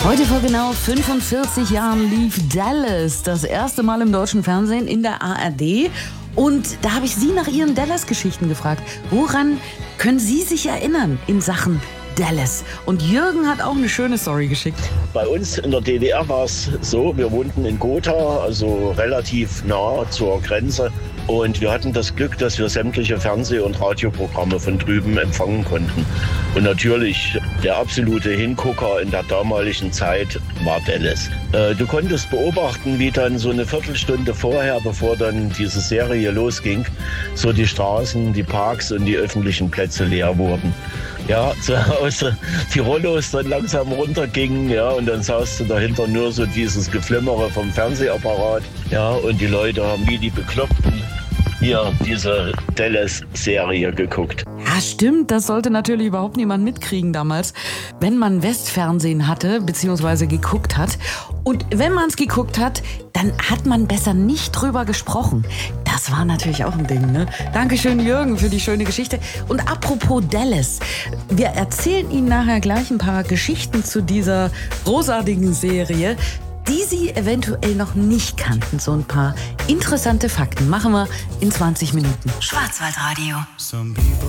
Heute vor genau 45 Jahren lief Dallas das erste Mal im deutschen Fernsehen in der ARD. Und da habe ich Sie nach Ihren Dallas-Geschichten gefragt. Woran können Sie sich erinnern in Sachen Dallas? Und Jürgen hat auch eine schöne Story geschickt. Bei uns in der DDR war es so, wir wohnten in Gotha, also relativ nah zur Grenze. Und wir hatten das Glück, dass wir sämtliche Fernseh- und Radioprogramme von drüben empfangen konnten. Und natürlich der absolute Hingucker in der damaligen Zeit war Dallas. Du konntest beobachten, wie dann so eine Viertelstunde vorher, bevor dann diese Serie losging, so die Straßen, die Parks und die öffentlichen Plätze leer wurden. Ja, zu Hause die Rollos dann langsam runtergingen, ja, und dann saß du dahinter nur so dieses Geflimmere vom Fernsehapparat, ja, und die Leute haben wie die Bekloppten hier diese Dallas-Serie geguckt. Ja, stimmt, das sollte natürlich überhaupt niemand mitkriegen damals, wenn man Westfernsehen hatte, beziehungsweise geguckt hat. Und wenn man es geguckt hat, dann hat man besser nicht drüber gesprochen. Das war natürlich auch ein Ding, ne? Dankeschön, Jürgen, für die schöne Geschichte. Und apropos Dallas, wir erzählen Ihnen nachher gleich ein paar Geschichten zu dieser großartigen Serie, die Sie eventuell noch nicht kannten. So ein paar interessante Fakten machen wir in 20 Minuten. Schwarzwaldradio.